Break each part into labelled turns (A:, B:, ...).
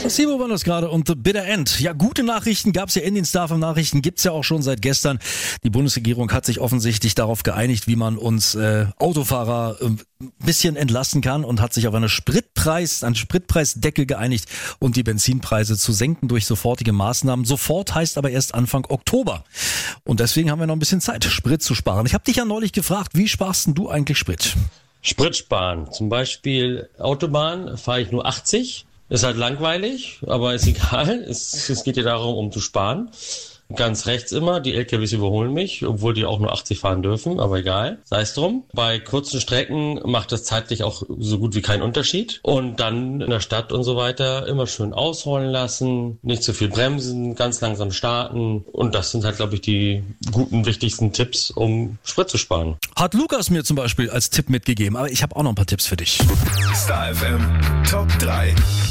A: Placebo war das gerade und The Bitter End. Ja, gute Nachrichten gab es ja in den Star FM Nachrichten, gibt's ja auch schon seit gestern. Die Bundesregierung hat sich offensichtlich darauf geeinigt, wie man uns Autofahrer ein bisschen entlasten kann und hat sich auf einen Spritpreisdeckel geeinigt und die Benzinpreise zu senken durch sofortige Maßnahmen. Sofort heißt aber erst Anfang Oktober. Und deswegen haben wir noch ein bisschen Zeit, Sprit zu sparen. Ich habe dich ja neulich gefragt, wie sparst denn du eigentlich Sprit?
B: Sprit sparen. Zum Beispiel Autobahn fahre ich nur 80. Ist halt langweilig, aber ist egal. Es geht ja darum, um zu sparen. Ganz rechts immer, die LKWs überholen mich, obwohl die auch nur 80 fahren dürfen, aber egal, sei es drum. Bei kurzen Strecken macht das zeitlich auch so gut wie keinen Unterschied. Und dann in der Stadt und so weiter immer schön ausrollen lassen, nicht zu viel bremsen, ganz langsam starten. Und das sind halt, glaube ich, die guten, wichtigsten Tipps, um Sprit zu sparen.
A: Hat Lukas mir zum Beispiel als Tipp mitgegeben, aber ich habe auch noch ein paar Tipps für dich.
C: Star FM Top 3.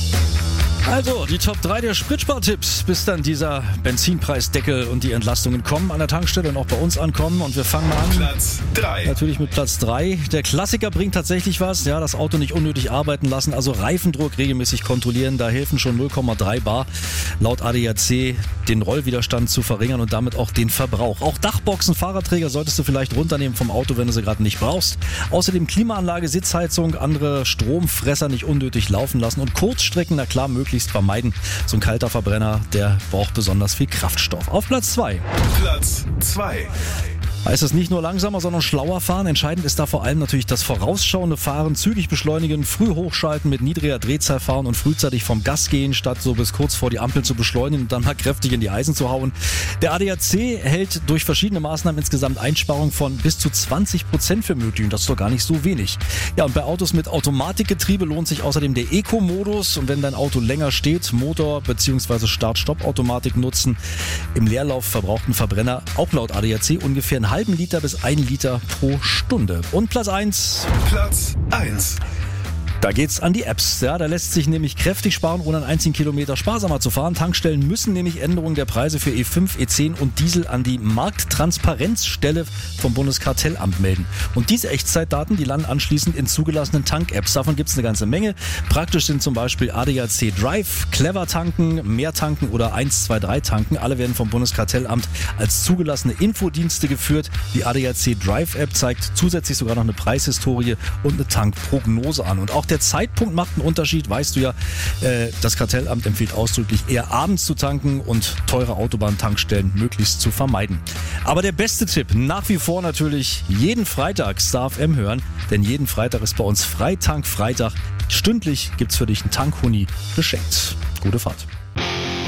A: Also, die Top 3 der Spritspartipps, bis dann dieser Benzinpreisdeckel und die Entlastungen kommen an der Tankstelle und auch bei uns ankommen. Und wir fangen mal an.
C: Platz 3.
A: Natürlich mit Platz 3. Der Klassiker bringt tatsächlich was. Ja, das Auto nicht unnötig arbeiten lassen, also Reifendruck regelmäßig kontrollieren. Da helfen schon 0,3 Bar laut ADAC, den Rollwiderstand zu verringern und damit auch den Verbrauch. Auch Dachboxen, Fahrradträger solltest du vielleicht runternehmen vom Auto, wenn du sie gerade nicht brauchst. Außerdem Klimaanlage, Sitzheizung, andere Stromfresser nicht unnötig laufen lassen und Kurzstrecken, na klar, möglichst vermeiden. So ein kalter Verbrenner, der braucht besonders viel Kraftstoff. Auf Platz 2.
C: Platz 2.
A: Heißt es nicht nur langsamer, sondern schlauer fahren. Entscheidend ist da vor allem natürlich das vorausschauende Fahren, zügig beschleunigen, früh hochschalten, mit niedriger Drehzahl fahren und frühzeitig vom Gas gehen, statt so bis kurz vor die Ampel zu beschleunigen und dann mal kräftig in die Eisen zu hauen. Der ADAC hält durch verschiedene Maßnahmen insgesamt Einsparungen von bis zu 20% für möglich und das ist doch gar nicht so wenig. Ja, und bei Autos mit Automatikgetriebe lohnt sich außerdem der Eco-Modus und wenn dein Auto länger steht, Motor- bzw. Start-Stopp-Automatik nutzen. Im Leerlauf verbraucht ein Verbrenner auch laut ADAC ungefähr einen halben Liter bis 1 Liter pro Stunde. Und Platz 1.
C: Platz 1.
A: Da geht's an die Apps. Ja, da lässt sich nämlich kräftig sparen, ohne einen einzigen Kilometer sparsamer zu fahren. Tankstellen müssen nämlich Änderungen der Preise für E5, E10 und Diesel an die Markttransparenzstelle vom Bundeskartellamt melden. Und diese Echtzeitdaten, die landen anschließend in zugelassenen Tank-Apps. Davon gibt's eine ganze Menge. Praktisch sind zum Beispiel ADAC Drive, Clever tanken, Mehr tanken oder 123 tanken. Alle werden vom Bundeskartellamt als zugelassene Infodienste geführt. Die ADAC Drive-App zeigt zusätzlich sogar noch eine Preishistorie und eine Tankprognose an. Und auch der Zeitpunkt macht einen Unterschied, weißt du ja. Das Kartellamt empfiehlt ausdrücklich eher abends zu tanken und teure Autobahntankstellen möglichst zu vermeiden. Aber der beste Tipp, nach wie vor natürlich jeden Freitag Star FM hören, denn jeden Freitag ist bei uns Freitag. Stündlich gibt's für dich einen Tankhuni geschenkt. Gute Fahrt.